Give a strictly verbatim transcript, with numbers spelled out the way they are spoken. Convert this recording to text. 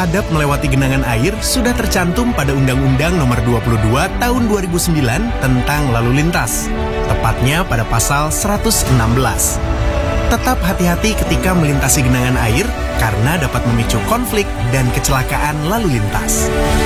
adab melewati genangan air sudah tercantum pada Undang-Undang Nomor dua puluh dua Tahun dua ribu sembilan tentang lalu lintas, tepatnya pada pasal seratus enam belas. Tetap hati-hati ketika melintasi genangan air karena dapat memicu konflik dan kecelakaan lalu lintas.